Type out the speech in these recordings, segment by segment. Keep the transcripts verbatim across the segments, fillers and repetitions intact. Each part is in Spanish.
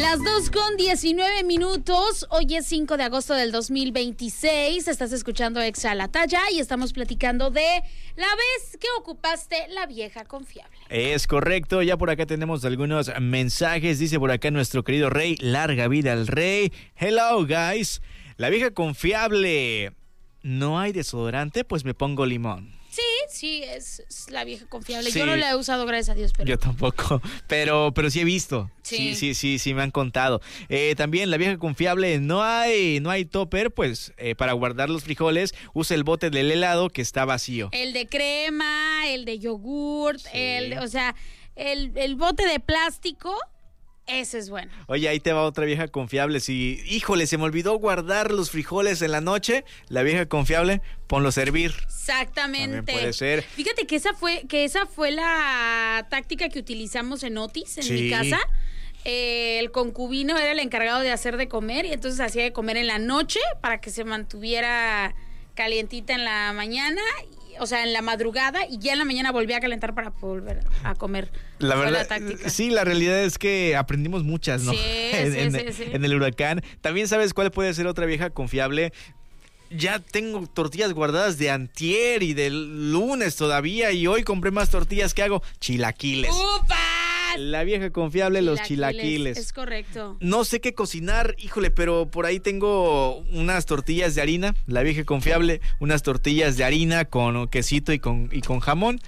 Las dos con diecinueve minutos. Hoy es cinco de agosto del dos mil veintiséis. Estás escuchando Exa La Talla y estamos platicando de la vez que ocupaste la vieja confiable. Es correcto, ya por acá tenemos algunos mensajes. Dice por acá nuestro querido Rey, larga vida al Rey. Hello, guys. La vieja confiable. ¿No hay desodorante? Pues me pongo limón. Sí, sí, es, es la vieja confiable. Sí. Yo no la he usado, gracias a Dios. Pero... Yo tampoco, pero, pero sí he visto. Sí. Sí, sí, sí, sí me han contado. Eh, también la vieja confiable, no hay, no hay topper, pues eh, para guardar los frijoles, usa el bote del helado que está vacío. El de crema, el de yogurt, Sí. el, o sea, el, el bote de plástico. Ese es bueno. Oye, ahí te va otra vieja confiable. Si, híjole, se me olvidó guardar los frijoles en la noche, la vieja confiable, ponlos a hervir. Exactamente. También puede ser. Fíjate que esa fue, que esa fue la táctica que utilizamos en Otis, en Sí. mi casa. Eh, el concubino era el encargado de hacer de comer y entonces hacía de comer en la noche para que se mantuviera calientita en la mañana, o sea, en la madrugada, y ya en la mañana volvía a calentar para volver a comer. La Fue verdad, la táctica. sí, la realidad es que aprendimos muchas, ¿no? Sí, en, sí, en- sí, sí. en el huracán. También sabes cuál puede ser otra vieja confiable. Ya tengo tortillas guardadas de antier y del lunes todavía, y hoy compré más tortillas. ¿Qué hago? Chilaquiles. ¡Upa! La vieja confiable, los chilaquiles. Es correcto. No sé qué cocinar, híjole, pero por ahí tengo unas tortillas de harina, la vieja confiable, unas tortillas de harina con quesito y con, y con jamón.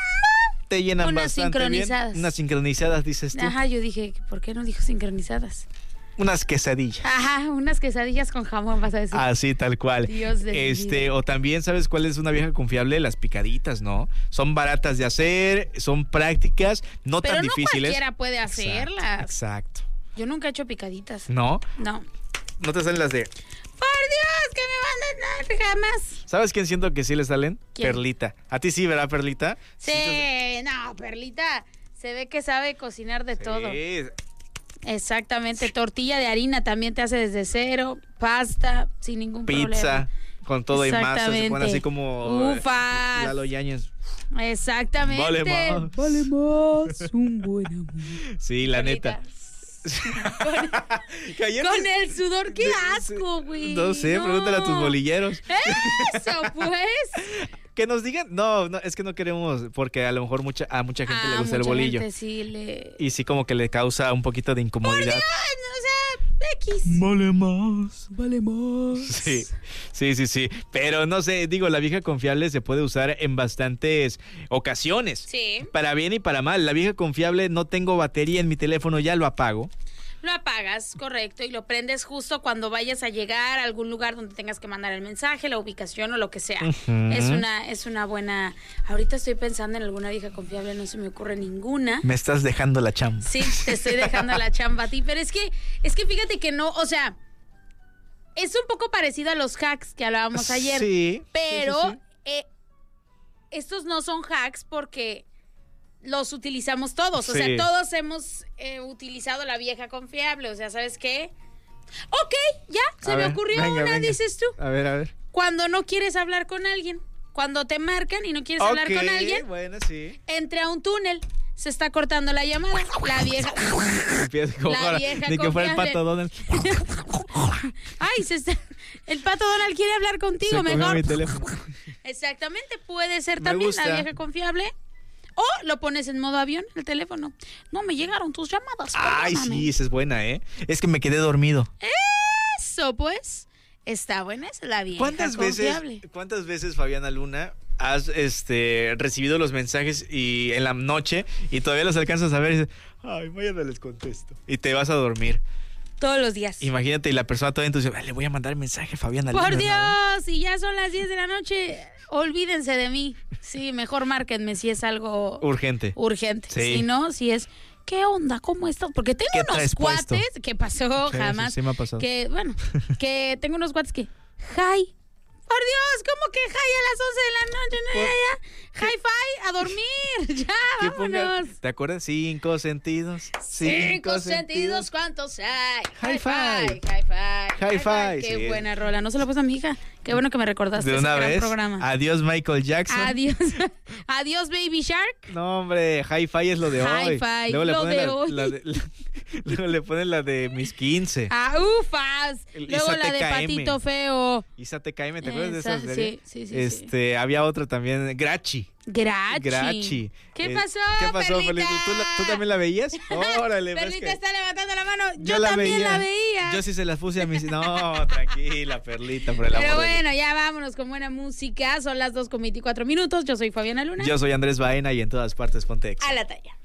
Te llenan Unas bastante sincronizadas. bien. Unas sincronizadas, dices tú. Ajá, yo dije, ¿por qué no dijo sincronizadas? Unas quesadillas. Ajá, unas quesadillas con jamón, vas a decir. Así, tal cual. Dios de mi Este, vida. o también, ¿sabes cuál es una vieja confiable? Las picaditas, ¿no? Son baratas de hacer, son prácticas, no Pero tan no difíciles. cualquiera puede hacerlas. Exacto. Yo nunca he hecho picaditas. ¿No? No. No te salen las de... ¡Por Dios, que me van a dar jamás! ¿Sabes quién siento que sí le salen? ¿Quién? Perlita. ¿A ti sí, verdad, Perlita? Sí, no, Perlita, se ve que sabe cocinar de todo. Sí. Exactamente, tortilla de harina también te hace desde cero, pasta, sin ningún Pizza, problema. con todo y masa, se Exactamente. pone así como... Ufas. Lalo Yáñez. Exactamente. Vale más. Vale más, un buen amor. Sí, la Perlita. neta. Que ayer Con te- el sudor, qué de- asco, güey. No sé, pregúntale a tus bolilleros. Eso, pues. Que nos digan, no, no, es que no queremos, porque a lo mejor mucha, a mucha gente le Ah, gusta el mucha bolillo. gente sí le... Y sí como que le causa un poquito de incomodidad. Ay, no, o sea, X. Vale más. Vale más. Sí, sí, sí, sí. Pero no sé, digo, la vieja confiable se puede usar en bastantes ocasiones. Sí. Para bien y para mal. La vieja confiable, no tengo batería en mi teléfono, ya lo apago. Lo apagas, correcto, y lo prendes justo cuando vayas a llegar a algún lugar donde tengas que mandar el mensaje, la ubicación o lo que sea. Ujú. Es una, es una buena... Ahorita estoy pensando en alguna vieja confiable, no se me ocurre ninguna. Me estás dejando la chamba. Sí, te estoy dejando la chamba a ti, pero es que, es que fíjate que no, o sea, es un poco parecido a los hacks que hablábamos ayer. Sí. Pero sí, sí, sí. eh, estos no son hacks porque los utilizamos todos. O Sí. sea, todos hemos eh, utilizado la vieja confiable. O sea, ¿sabes qué? Ok, ya, se A me ver, ocurrió venga, una, venga. dices tú. A ver, a ver. Cuando no quieres hablar con alguien, cuando te marcan y no quieres hablar Ok, con alguien, bueno, sí. entra a un túnel. Se está cortando la llamada. La vieja... Empieza como La fuera- vieja ni que fuera el confiable. pato Donald. Ay, se está... el pato Donald quiere hablar contigo, Se comió mejor. mi teléfono. Exactamente, puede ser Me también gusta. la vieja confiable. O lo pones en modo avión, el teléfono. No me llegaron tus llamadas. Ay, perdóname. sí, esa es buena, ¿eh? Es que me quedé dormido. Eso, pues, está buena, es la vieja ¿Cuántas veces, confiable. cuántas veces, Fabiana Luna, has este recibido los mensajes y en la noche y todavía los alcanzas a ver y dices, ay, mañana les contesto? Y te vas a dormir. Todos los días. Imagínate, y la persona todavía entonces, "Ay, le voy a mandar mensaje a Fabiana Luna. Por ¿no?". Dios, y ya son las diez de la noche, olvídense de mí. Sí, mejor márquenme si es algo Urgente. urgente. Sí. Si no, si es, ¿qué onda? ¿Cómo estás? Porque tengo ¿Qué unos traes puesto? cuates, ¿qué pasó? Sí, Jamás. sí, sí me ha pasado. Que, bueno, que tengo unos cuates que, hi. Por Dios, ¿cómo que hi a las once de la noche? No, ya, ya. Hi-fi, a dormir. Ya, Que ponga- vámonos. ¿Te acuerdas? Cinco sentidos. Cinco sentidos, ¿cuántos hay? Hi-fi. Hi-fi. Hi-fi. Hi-fi, Qué sí. buena rola. No se la puse a mi hija. Qué bueno que me recordaste de ese una gran vez. programa. Adiós Michael Jackson. Adiós. Adiós Baby Shark. No, hombre, Hi-Fi es lo de hoy. Hi-Fi, Luego le lo ponen de la, hoy. la de, la- luego le ponen la de mis quince. Ah, ufas. El Luego Isa la de T K M. Patito Feo. Isa T K M, ¿te acuerdas de Esa, esa serie? sí, sí, sí, Este, había otro también, Grachi. Grachi. Grachi. ¿Qué Eh, pasó, ¿Qué pasó, Perlita? Perlita? ¿Tú, la- tú también la veías? Órale, pues Perlita que está levantando la mano. Yo, la también veía. la veía. Yo sí se las puse a mis... No, tranquila, Perlita, por el Pero amor de bueno, ya vámonos con buena música. Son las dos con veinticuatro minutos. Yo soy Fabiana Luna. Dios. Yo soy Andrés Baena y en todas partes ponte Exa. A la talla.